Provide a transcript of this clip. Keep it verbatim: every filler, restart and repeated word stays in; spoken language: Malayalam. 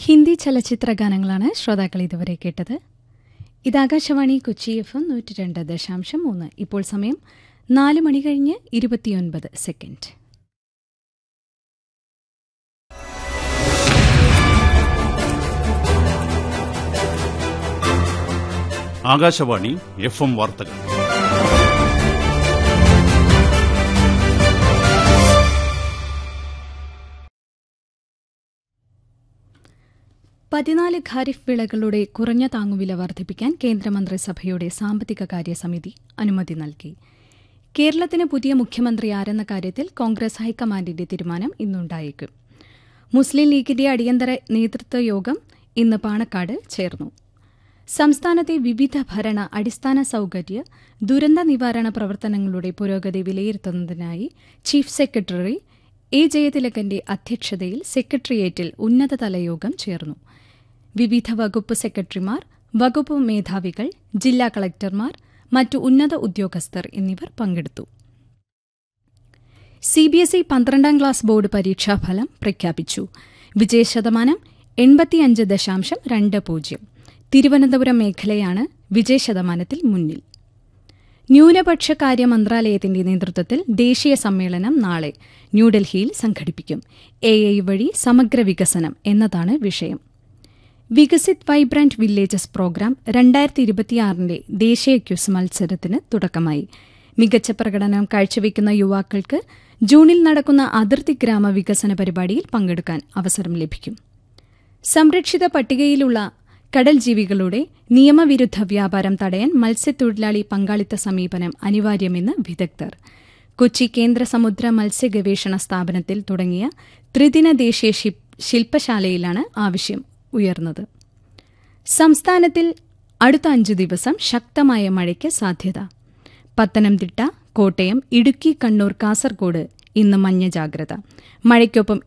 ഹിന്ദി ചലച്ചിത്ര ഗാനങ്ങളാണ് ശ്രോതാക്കൾ ഇതുവരെ കേട്ടത്. ഇത് ആകാശവാണി കൊച്ചി എഫ് എം നൂറ്റി രണ്ട് ദശാംശം മൂന്ന്. ഇപ്പോൾ സമയം നാല് മണി കഴിഞ്ഞ് ഇരുപത്തിയൊൻപത് സെക്കൻഡ്. ആകാശവാണി എഫ് എം വാർത്തകൾ. പതിനാല് ഖാരിഫ് വിളകളുടെ കുറഞ്ഞ താങ്ങുവില വർദ്ധിപ്പിക്കാൻ കേന്ദ്രമന്ത്രിസഭയുടെ സാമ്പത്തിക കാര്യ സമിതി അനുമതി നൽകി. കേരളത്തിന് പുതിയ മുഖ്യമന്ത്രി ആരെന്ന കാര്യത്തിൽ കോൺഗ്രസ് ഹൈക്കമാൻഡിന്റെ തീരുമാനം ഇന്നുണ്ടായേക്കും. മുസ്ലിം ലീഗിന്റെ അടിയന്തര നേതൃത്വ യോഗം ഇന്ന് പാണക്കാട് ചേർന്നു. സംസ്ഥാനത്തെ വിവിധ ഭരണ അടിസ്ഥാന സൌകര്യ ദുരന്ത നിവാരണ പ്രവർത്തനങ്ങളുടെ പുരോഗതി വിലയിരുത്തുന്നതിനായി ചീഫ് സെക്രട്ടറി എ ജയതിലകന്റെ അധ്യക്ഷതയിൽ സെക്രട്ടേറിയറ്റിൽ ഉന്നതതല യോഗം ചേർന്നു. വിവിധ വകുപ്പ് സെക്രട്ടറിമാർ, വകുപ്പ് മേധാവികൾ, ജില്ലാ കളക്ടർമാർ, മറ്റു ഉന്നത ഉദ്യോഗസ്ഥർ എന്നിവർ പങ്കെടുത്തു. സിബിഎസ്ഇ പന്ത്രണ്ടാം ക്ലാസ് ബോർഡ് പരീക്ഷാഫലം പ്രഖ്യാപിച്ചു. വിജയശതമാനം എൺപത്തിയഞ്ച് ദശാംശം രണ്ട് പൂജ്യം. തിരുവനന്തപുരം മേഖലയാണ് വിജയശതമാനത്തിൽ മുന്നിൽ. ന്യൂനപക്ഷകാര്യ മന്ത്രാലയത്തിന്റെ നേതൃത്വത്തിൽ ദേശീയ സമ്മേളനം നാളെ ന്യൂഡൽഹിയിൽ സംഘടിപ്പിക്കും. എ ഐ വഴി സമഗ്ര വികസനം എന്നതാണ് വിഷയം. വികസിത് വൈബ്രന്റ് വില്ലേജസ് പ്രോഗ്രാം രണ്ടായിരത്തി ഇരുപത്തിയാറിന്റെ ദേശീയ ക്വിസ് മത്സരത്തിന് തുടക്കമായി. മികച്ച പ്രകടനം കാഴ്ചവെക്കുന്ന യുവാക്കൾക്ക് ജൂണിൽ നടക്കുന്ന അതിർത്തി ഗ്രാമ വികസന പരിപാടിയിൽ പങ്കെടുക്കാൻ അവസരം ലഭിക്കും. സംരക്ഷിത പട്ടികയിലുള്ള കടൽ ജീവികളുടെ നിയമവിരുദ്ധ വ്യാപാരം തടയാൻ മത്സ്യത്തൊഴിലാളി പങ്കാളിത്ത സമീപനം അനിവാര്യമെന്ന് വിദഗ്ധർ. കൊച്ചി കേന്ദ്ര സമുദ്ര മത്സ്യ ഗവേഷണ സ്ഥാപനത്തിൽ തുടങ്ങിയ ത്രിദിന ദേശീയ ശില്പശാലയിലാണ് ആവശ്യം ഉയർന്നത്. സംസ്ഥാനത്തിൽ അടുത്ത അഞ്ചു ദിവസം ശക്തമായ മഴയ്ക്ക് സാധ്യത. പത്തനംതിട്ട, കോട്ടയം, ഇടുക്കി, കണ്ണൂർ, കാസർഗോഡ് ഇന്ന് മഞ്ഞ ജാഗ്രത. മഴയ്ക്കൊപ്പം